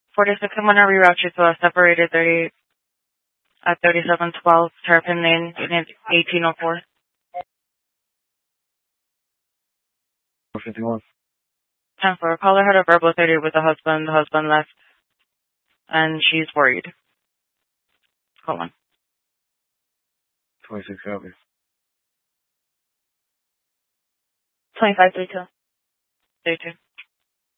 46, I'm going to reroute you to a separated 30 at 3712 Terrapin Lane, unit 1804. 51. 10-4. Caller had a verbal 30 with the husband. The husband left, and she's worried. Hold on. 26 copy. 2532. 32.